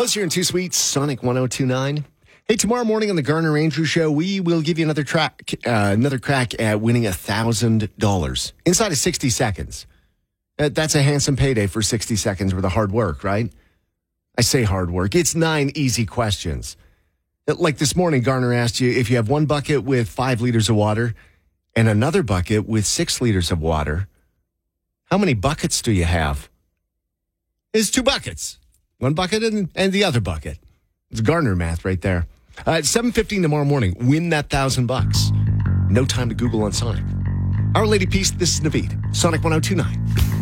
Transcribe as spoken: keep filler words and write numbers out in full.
Buzz here in Two Sweets, Sonic one oh two point nine. Hey, tomorrow morning on the Garner Andrews Show, we will give you another track, uh, another crack at winning one thousand dollars inside of sixty seconds. Uh, that's a handsome payday for sixty seconds worth of hard work, right? I say hard work. It's nine easy questions. Like this morning, Garner asked you if you have one bucket with five liters of water and another bucket with six liters of water, how many buckets do you have? It's two buckets. One bucket and, and the other bucket. It's Garner math right there. Uh, at seven fifteen tomorrow morning, win that thousand bucks. No time to Google on Sonic. Our Lady Peace, this is Naveed. Sonic one oh two point nine.